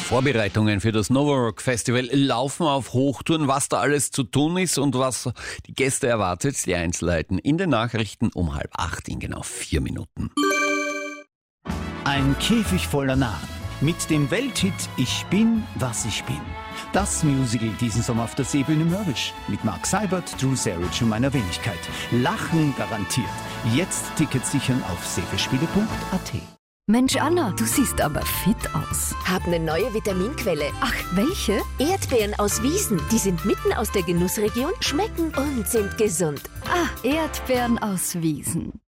Vorbereitungen für das Nova Rock Festival laufen auf Hochtouren. Was da alles zu tun ist und was die Gäste erwartet, die Einzelheiten in den Nachrichten um 7:30 in genau 4 Minuten. Ein Käfig voller Narren mit dem Welthit Ich bin, was ich bin. Das Musical diesen Sommer auf der Seebühne Mörbisch mit Mark Seibert, Drew Sarich und meiner Wenigkeit. Lachen garantiert. Jetzt Tickets sichern auf seebespiele.at. Mensch Anna, du siehst aber fit aus. Hab eine neue Vitaminquelle. Ach, welche? Erdbeeren aus Wiesen. Die sind mitten aus der Genussregion, schmecken und sind gesund. Ah, Erdbeeren aus Wiesen.